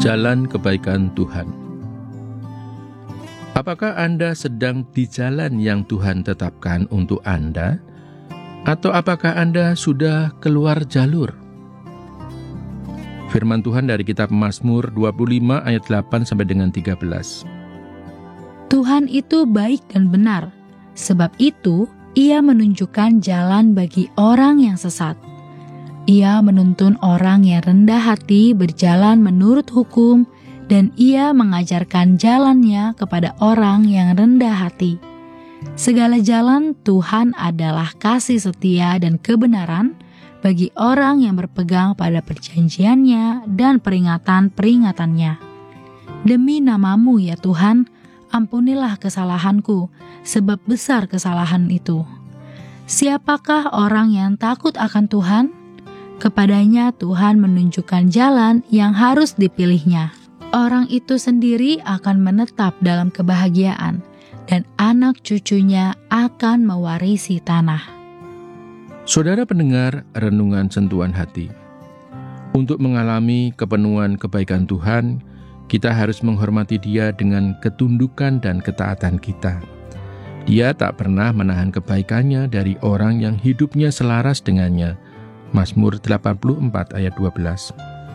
Jalan kebaikan Tuhan. Apakah Anda sedang di jalan yang Tuhan tetapkan untuk Anda? Atau apakah Anda sudah keluar jalur? Firman Tuhan dari kitab Mazmur 25 ayat 8 sampai dengan 13. Tuhan itu baik dan benar, sebab itu Ia menunjukkan jalan bagi orang yang sesat. Ia menuntun orang yang rendah hati berjalan menurut hukum, dan Ia mengajarkan jalannya kepada orang yang rendah hati. Segala jalan Tuhan adalah kasih setia dan kebenaran bagi orang yang berpegang pada perjanjiannya dan peringatan-peringatannya. Demi nama-Mu ya Tuhan, ampunilah kesalahanku, sebab besar kesalahan itu. Siapakah orang yang takut akan Tuhan? Kepadanya Tuhan menunjukkan jalan yang harus dipilihnya. Orang itu sendiri akan menetap dalam kebahagiaan, dan anak cucunya akan mewarisi tanah. Saudara pendengar renungan sentuhan hati. Untuk mengalami kepenuhan kebaikan Tuhan, kita harus menghormati Dia dengan ketundukan dan ketaatan kita. Dia tak pernah menahan kebaikannya dari orang yang hidupnya selaras dengannya. Mazmur 84 ayat 12.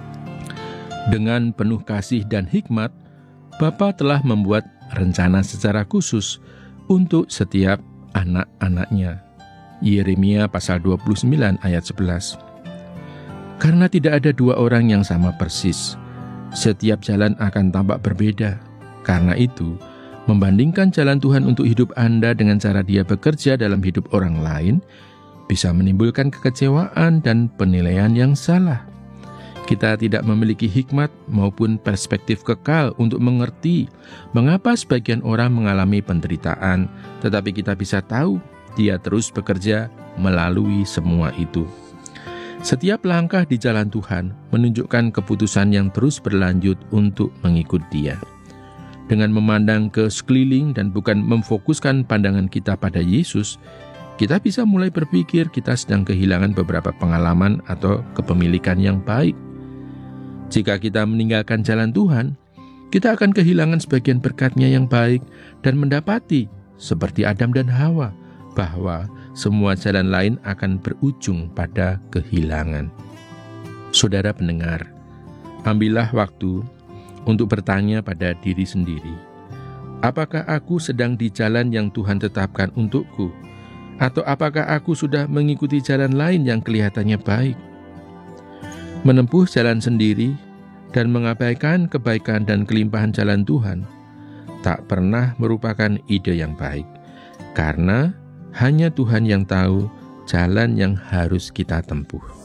Dengan penuh kasih dan hikmat, Bapa telah membuat rencana secara khusus untuk setiap anak-anaknya. Yeremia pasal 29 ayat 11. Karena tidak ada dua orang yang sama persis, setiap jalan akan tampak berbeda. Karena itu, membandingkan jalan Tuhan untuk hidup Anda dengan cara Dia bekerja dalam hidup orang lain bisa menimbulkan kekecewaan dan penilaian yang salah. Kita tidak memiliki hikmat maupun perspektif kekal untuk mengerti mengapa sebagian orang mengalami penderitaan, tetapi kita bisa tahu Dia terus bekerja melalui semua itu. Setiap langkah di jalan Tuhan menunjukkan keputusan yang terus berlanjut untuk mengikut Dia. Dengan memandang ke sekeliling dan bukan memfokuskan pandangan kita pada Yesus, kita bisa mulai berpikir kita sedang kehilangan beberapa pengalaman atau kepemilikan yang baik. Jika kita meninggalkan jalan Tuhan, kita akan kehilangan sebagian berkat-Nya yang baik dan mendapati, seperti Adam dan Hawa, bahwa semua jalan lain akan berujung pada kehilangan. Saudara pendengar, ambillah waktu untuk bertanya pada diri sendiri, apakah aku sedang di jalan yang Tuhan tetapkan untukku? Atau apakah aku sudah mengikuti jalan lain yang kelihatannya baik? Menempuh jalan sendiri dan mengabaikan kebaikan dan kelimpahan jalan Tuhan tak pernah merupakan ide yang baik, karena hanya Tuhan yang tahu jalan yang harus kita tempuh.